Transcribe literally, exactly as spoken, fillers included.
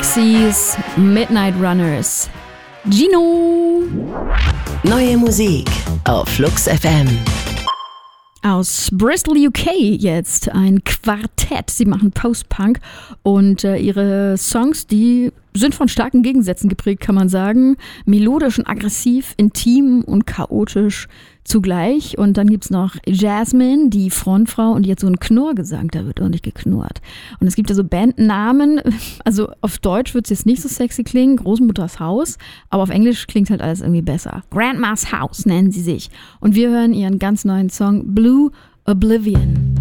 Pixies, Midnight Runners. Gino! Neue Musik auf Flux F M. Aus Bristol, U K jetzt ein Quartett. Sie machen Post-Punk und äh, ihre Songs, die sind von starken Gegensätzen geprägt, kann man sagen. Melodisch und aggressiv, intim und chaotisch zugleich. Und dann gibt's noch Jasmine, die Frontfrau, und die hat so einen Knurrgesang, da wird ordentlich geknurrt. Und es gibt ja so Bandnamen, also auf Deutsch wird's jetzt nicht so sexy klingen, Großmutters Haus, aber auf Englisch klingt halt alles irgendwie besser. Grandma's House nennen sie sich. Und wir hören ihren ganz neuen Song Blue Oblivion.